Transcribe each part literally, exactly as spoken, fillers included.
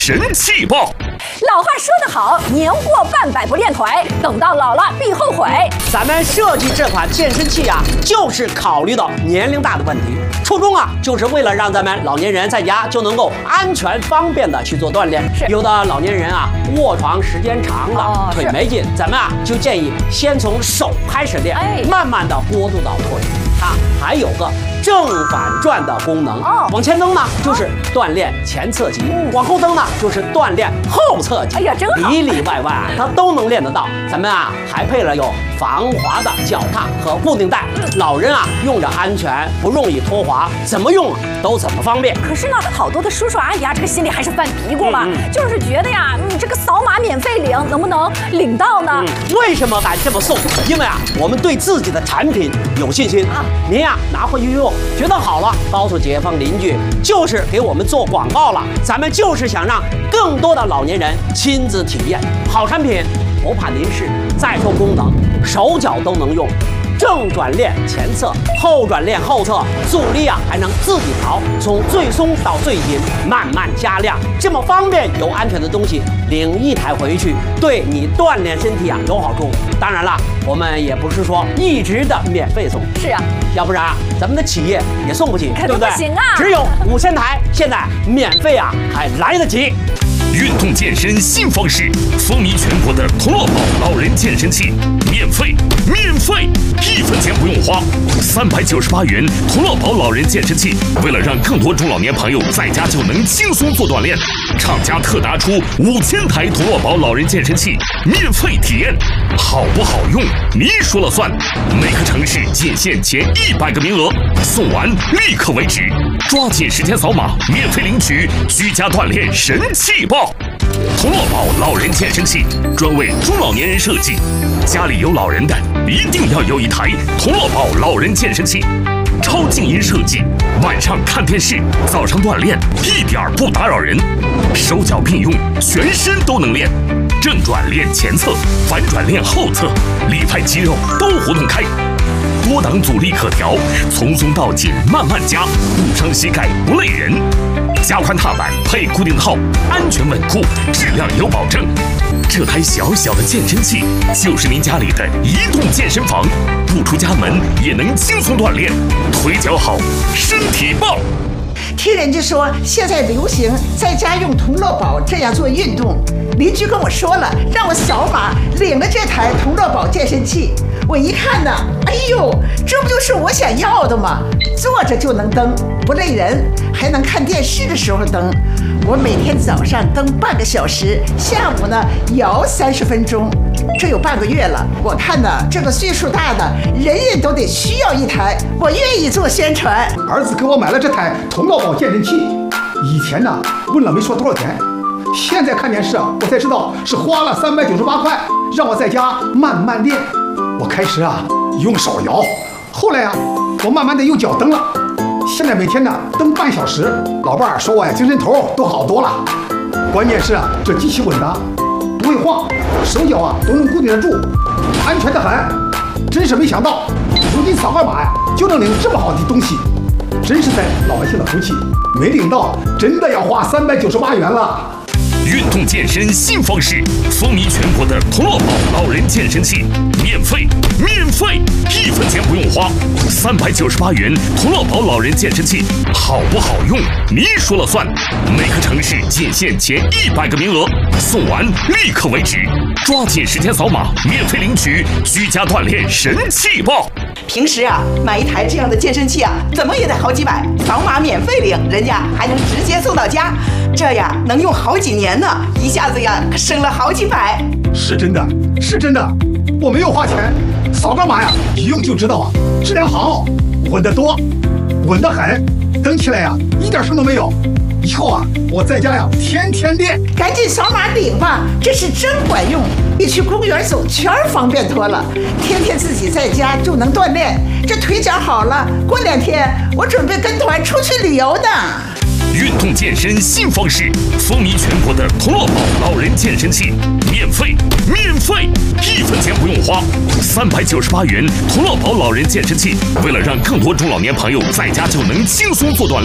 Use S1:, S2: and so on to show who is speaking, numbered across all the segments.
S1: 神气爆！
S2: 老话说得好，年过半百不练腿，等到老了必后悔。
S3: 咱们设计这款健身器啊，就是考虑到年龄大的问题，初衷啊，就是为了让咱们老年人在家就能够安全方便的去做锻炼。
S2: 是
S3: 有的老年人啊，卧床时间长了，
S2: 哦、
S3: 腿没劲，咱们啊就建议先从手开始练，
S2: 哎、
S3: 慢慢的过渡到腿。它还有个正反转的功能，
S2: 哦、
S3: 往前蹬呢就是锻炼前侧肌，嗯、往后蹬呢就是锻炼后侧肌。
S2: 哎呀，真好，
S3: 里里外外啊，它都能练得到。咱们啊还配了有防滑的脚踏和固定带，嗯、老人啊用着安全，不容易脱滑，怎么用都怎么方便。
S2: 可是呢，好多的叔叔阿姨啊，这个心里还是犯嘀咕嘛，
S3: 嗯嗯
S2: 就是觉得呀，你这个扫码免费领，能不能领到呢？
S3: 嗯、为什么敢这么送？因为啊，我们对自己的产品有信心啊。您呀、啊、拿回去用，觉得好了，告诉街坊邻居，就是给我们做广告了。咱们就是想让更多的老年人亲自体验好产品，不怕您试。再说功能，手脚都能用。正转练前侧，后转练后侧，阻力啊还能自己调，从最松到最紧，慢慢加量，这么方便又安全的东西，领一台回去，对你锻炼身体啊有好处。当然了，我们也不是说一直的免费送，
S2: 是啊，
S3: 要不然啊咱们的企业也送不起，对不对？
S2: 不行啊，
S3: 只有五千台，现在免费啊还来得及。
S1: 运动健身新方式，风靡全国的同乐宝老人健身器，免费，免费，一分钱不用花，三百九十八元同乐宝老人健身器。为了让更多中老年朋友在家就能轻松做锻炼，厂家特拿出五千台同乐宝老人健身器，免费体验，好不好用你说了算。每个城市仅限前一百个名额，送完立刻为止，抓紧时间扫码，免费领取居家锻炼神器包。同乐宝老人健身器专为中老年人设计，家里有老人的一定要有一台同乐宝老人健身器。超静音设计，晚上看电视，早上锻炼一点不打扰人，手脚并用，全身都能练。正转练前侧，反转练后侧，里派肌肉都活动开。多档阻力可调，从松到紧慢慢加，不伤膝盖不累人。加宽踏板配固定套，安全稳固，质量有保证。这台小小的健身器就是您家里的移动健身房，不出家门也能轻松锻炼，腿脚好，身体棒。
S4: 听人家说现在流行在家用同乐宝这样做运动，邻居跟我说了，让我扫码领了这台同乐宝健身器。我一看呢，哎呦，这不就是我想要的吗？坐着就能蹬，不累人，还能看电视的时候蹬。我每天早上蹬半个小时，下午呢摇三十分钟，这有半个月了。我看呢，这个岁数大的人人都得需要一台，我愿意做宣传。
S5: 儿子给我买了这台同乐宝健身器，以前呢问了没说多少钱，现在看电视啊，我才知道是花了三百九十八块，让我在家慢慢练。我开始啊用手摇，后来啊我慢慢的用脚蹬了，现在每天呢蹬半小时。老伴儿说我呀精神头都好多了。关键是啊这机器稳当，不会晃，手脚啊都能固定得住，安全得很。真是没想到，如今扫个码呀就能领这么好的东西，真是在老百姓的福气。没领到真的要花三百九十八元了。
S1: 运动健身新方式，风靡全国的同乐宝老人健身器，免费，免费，一分钱不用花，三百九十八元同乐宝老人健身器，好不好用你说了算。每个城市仅限前一百个名额，送完立刻为止，抓紧时间扫码，免费领取居家锻炼神器包。
S6: 平时啊，买一台这样的健身器啊，怎么也得好几百，扫码免费领，人家还能直接送到家，这呀能用好几年呢，一下子呀省了好几百。
S5: 是真的，是真的，我没有花钱，扫个码呀，一用就知道啊，质量好，稳得多，稳得很，蹬起来呀一点声都没有。以后啊，我在家呀天天练。
S4: 赶紧扫码领吧，这是真管用，比去公园走圈方便多了。天天自己在家就能锻炼，这腿脚好了，过两天我准备跟团出去旅游呢。
S1: 运动健身新方式，风靡全国的同乐宝老人健身器，免费，免费，一分钱不用花，三百九十八元同乐宝老人健身器。为了让更多中老年朋友在家就能轻松做锻炼，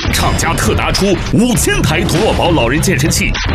S1: 厂家特拿出五千台童乐宝老人健身器。